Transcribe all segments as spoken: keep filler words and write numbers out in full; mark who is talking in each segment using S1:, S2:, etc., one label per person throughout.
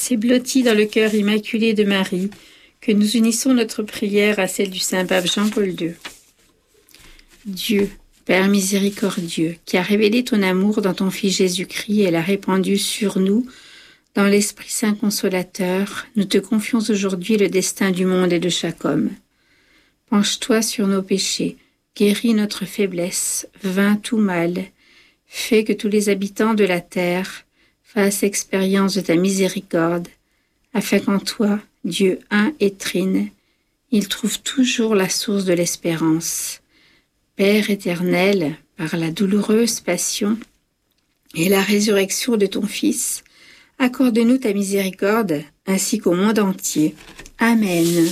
S1: C'est blotti dans le cœur immaculé de Marie que nous unissons notre prière à celle du Saint-Pape Jean-Paul deux. Dieu, Père miséricordieux, qui a révélé ton amour dans ton Fils Jésus-Christ et l'a répandu sur nous dans l'Esprit Saint consolateur, nous te confions aujourd'hui le destin du monde et de chaque homme. Penche-toi sur nos péchés, guéris notre faiblesse, vainc tout mal, fais que tous les habitants de la terre fassent expérience de ta miséricorde, afin qu'en toi, Dieu un et trine, ils trouvent toujours la source de l'espérance. Père éternel, par la douloureuse passion et la résurrection de ton Fils, accorde-nous ta miséricorde, ainsi qu'au monde entier. Amen.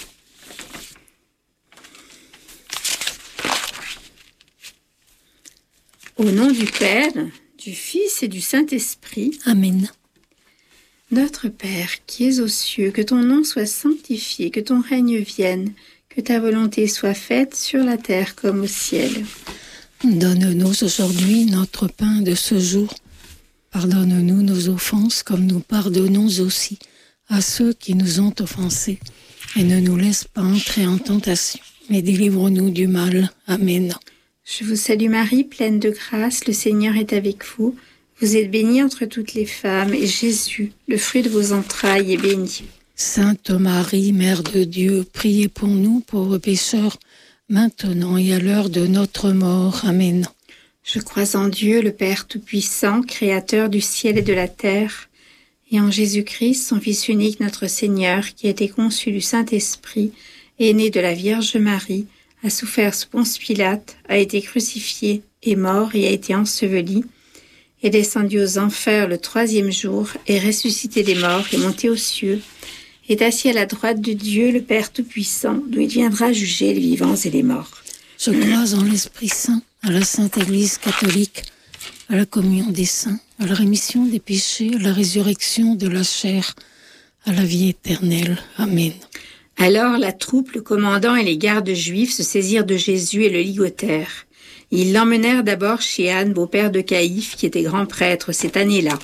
S1: Au nom du Père, du Fils et du Saint-Esprit.
S2: Amen.
S1: Notre Père, qui es aux cieux, que ton nom soit sanctifié, que ton règne vienne, que ta volonté soit faite sur la terre comme au ciel.
S2: Donne-nous aujourd'hui notre pain de ce jour. Pardonne-nous nos offenses comme nous pardonnons aussi à ceux qui nous ont offensés. Et ne nous laisse pas entrer en tentation, mais délivre-nous du mal. Amen.
S1: Je vous salue Marie, pleine de grâce, le Seigneur est avec vous. Vous êtes bénie entre toutes les femmes, et Jésus, le fruit de vos entrailles, est béni.
S2: Sainte Marie, Mère de Dieu, priez pour nous pauvres pécheurs, maintenant et à l'heure de notre mort. Amen.
S1: Je crois en Dieu, le Père Tout-Puissant, Créateur du ciel et de la terre, et en Jésus-Christ, son Fils unique, notre Seigneur, qui a été conçu du Saint-Esprit, est né de la Vierge Marie, a souffert sous Ponce Pilate, a été crucifié, est mort et a été enseveli, est descendu aux enfers le troisième jour, est ressuscité des morts, est monté aux cieux, est assis à la droite de Dieu, le Père Tout-Puissant, d'où il viendra juger les vivants et les morts.
S2: Je crois en l'Esprit Saint, à la Sainte Église catholique, à la communion des saints, à la rémission des péchés, à la résurrection de la chair, à la vie éternelle. Amen.
S1: Alors la troupe, le commandant et les gardes juifs se saisirent de Jésus et le ligotèrent. Ils l'emmenèrent d'abord chez Anne, beau-père de Caïphe, qui était grand prêtre cette année-là.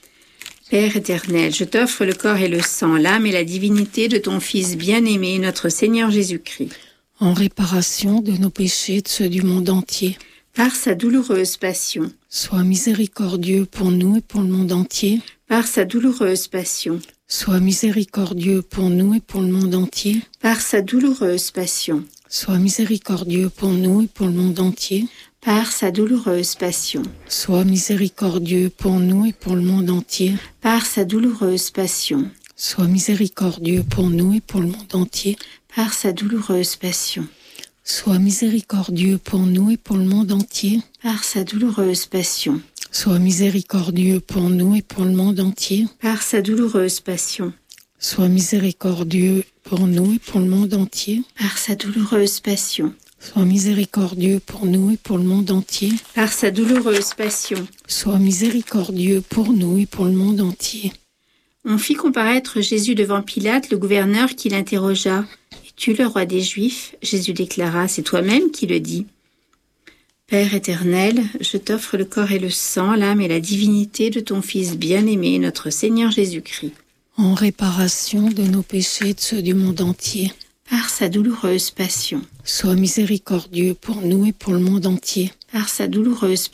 S1: Père éternel, je t'offre le corps et le sang, l'âme et la divinité de ton Fils bien-aimé, notre Seigneur Jésus-Christ.
S2: En réparation de nos péchés et de ceux du monde entier.
S1: Par sa douloureuse passion.
S2: Sois miséricordieux pour nous et pour le monde entier.
S1: Par sa douloureuse passion.
S2: Sois miséricordieux pour nous et pour le monde entier.
S1: Par sa douloureuse passion.
S2: Sois miséricordieux pour nous et pour le monde entier.
S1: Par sa douloureuse passion.
S2: Sois miséricordieux pour nous et pour le monde entier.
S1: Par sa douloureuse passion.
S2: Sois miséricordieux pour nous et pour le monde entier.
S1: Par sa douloureuse passion.
S2: Sois miséricordieux pour nous et pour le monde entier.
S1: Par sa douloureuse passion.
S2: Sois miséricordieux pour nous et pour le monde entier.
S1: Par sa douloureuse passion.
S2: Sois miséricordieux pour nous et pour le monde entier.
S1: Par sa douloureuse passion.
S2: Sois miséricordieux pour nous et pour le monde entier.
S1: Par sa douloureuse passion.
S2: Sois miséricordieux pour nous et pour le monde entier.
S1: On fit comparaître Jésus devant Pilate, le gouverneur, qui l'interrogea. « Es-tu le roi des Juifs ?» Jésus déclara, « C'est toi-même qui le dis. » Père éternel, je t'offre le corps et le sang, l'âme et la divinité de ton Fils bien-aimé, notre Seigneur Jésus-Christ.
S2: En réparation de nos péchés et de ceux du monde entier.
S1: Par sa douloureuse passion.
S2: Sois miséricordieux pour nous et pour le monde entier.
S1: Par sa douloureuse